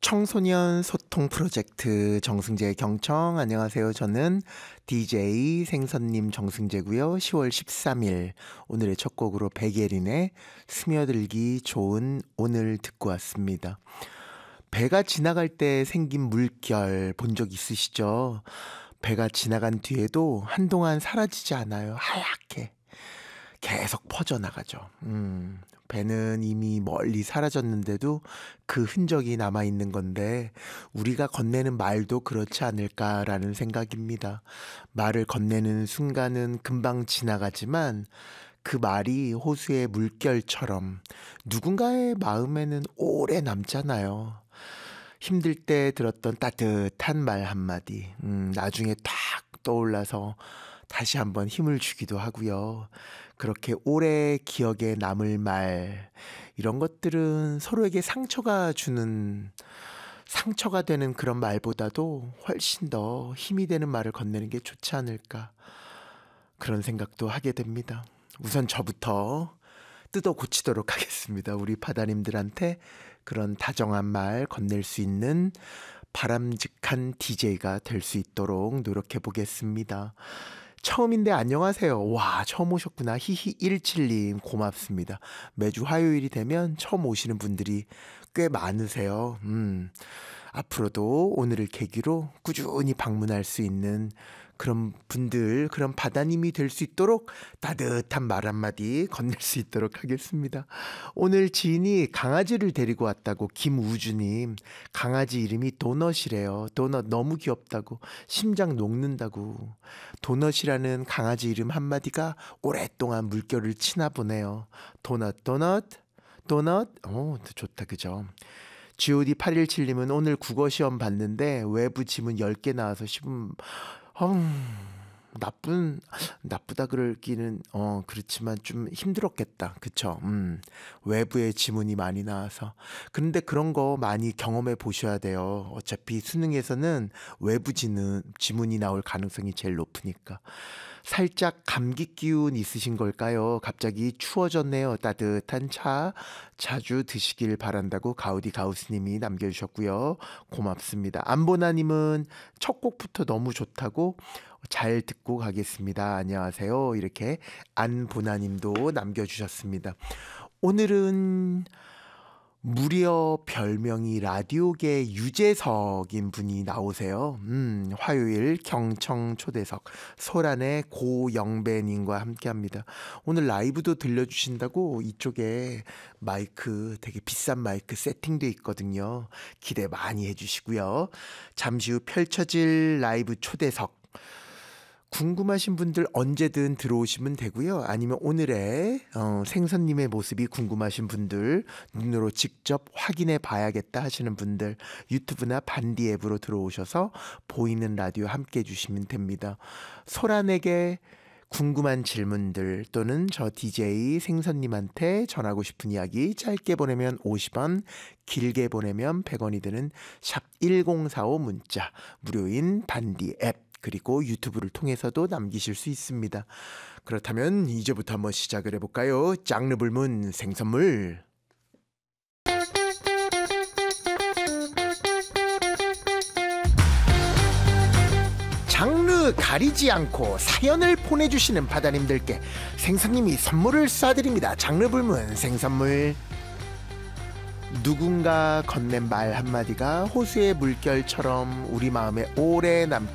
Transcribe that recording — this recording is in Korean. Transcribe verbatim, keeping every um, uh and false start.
청소년 소통 프로젝트 정승재 경청. 안녕하세요. 저는 디제이 생선님 정승재고요. 시월 십삼일 오늘의 첫 곡으로 백예린의 스며들기 좋은 오늘 듣고 왔습니다. 배가 지나갈 때 생긴 물결 본 적 있으시죠? 배가 지나간 뒤에도 한동안 사라지지 않아요. 하얗게 계속 퍼져나가죠. 음, 배는 이미 멀리 사라졌는데도 그 흔적이 남아있는 건데 우리가 건네는 말도 그렇지 않을까라는 생각입니다. 말을 건네는 순간은 금방 지나가지만 그 말이 호수의 물결처럼 누군가의 마음에는 오래 남잖아요. 힘들 때 들었던 따뜻한 말 한마디, 음, 나중에 탁 떠올라서 다시 한번 힘을 주기도 하고요. 그렇게 오래 기억에 남을 말, 이런 것들은 서로에게 상처가 주는, 상처가 되는 그런 말보다도 훨씬 더 힘이 되는 말을 건네는 게 좋지 않을까, 그런 생각도 하게 됩니다. 우선 저부터 뜯어 고치도록 하겠습니다. 우리 바다님들한테 그런 다정한 말 건넬 수 있는 바람직한 디제이가 될 수 있도록 노력해 보겠습니다. 처음인데 안녕하세요. 와, 처음 오셨구나. 히히일칠님 고맙습니다. 매주 화요일이 되면 처음 오시는 분들이 꽤 많으세요. 음, 앞으로도 오늘을 계기로 꾸준히 방문할 수 있는 그런 분들, 그런 바다님이 될 수 있도록 따뜻한 말 한마디 건넬 수 있도록 하겠습니다. 오늘 지인이 강아지를 데리고 왔다고, 김우주님. 강아지 이름이 도넛이래요. 도넛 너무 귀엽다고, 심장 녹는다고. 도넛이라는 강아지 이름 한마디가 오랫동안 물결을 치나 보네요. 도넛 도넛 도넛. 오, 좋다, 그죠? 지오디 팔일칠님은 오늘 국어시험 봤는데 외부 지문 열 개 나와서 시험, 음, 나쁜, 나쁘다 그러기는, 어, 그렇지만 좀 힘들었겠다. 그쵸? 음, 외부의 지문이 많이 나와서. 그런데 그런 거 많이 경험해 보셔야 돼요. 어차피 수능에서는 외부 지문, 지문이 나올 가능성이 제일 높으니까. 살짝 감기 기운 있으신 걸까요? 갑자기 추워졌네요. 따뜻한 차 자주 드시길 바란다고 가우디 가우스님이 남겨주셨고요. 고맙습니다. 안보나님은 첫 곡부터 너무 좋다고 잘 듣고 가겠습니다. 안녕하세요. 이렇게 안보나님도 남겨주셨습니다. 오늘은 무려 별명이 라디오계 유재석인 분이 나오세요. 음, 화요일 경청 초대석 소란의 고영배님과 함께합니다. 오늘 라이브도 들려주신다고 이쪽에 마이크, 되게 비싼 마이크 세팅돼 있거든요. 기대 많이 해주시고요. 잠시 후 펼쳐질 라이브 초대석, 궁금하신 분들 언제든 들어오시면 되고요. 아니면 오늘의 어, 생선님의 모습이 궁금하신 분들, 눈으로 직접 확인해 봐야겠다 하시는 분들, 유튜브나 반디 앱으로 들어오셔서 보이는 라디오 함께 해주시면 됩니다. 소란에게 궁금한 질문들 또는 저 디제이 생선님한테 전하고 싶은 이야기 짧게 보내면 오십 원, 길게 보내면 백 원이 드는 샵 일공사오 문자, 무료인 반디 앱 그리고 유튜브를 통해서도 남기실 수 있습니다. 그렇다면 이제부터 한번 시작을 해볼까요? 장르 불문 생선물. 장르 가리지 않고 사연을 보내주시는 바다님들께 생선님이 선물을 쏴드립니다. 장르 불문 생선물. 누군가 건넨 말 한마디가 호수의 물결처럼 우리 마음에 오래 남게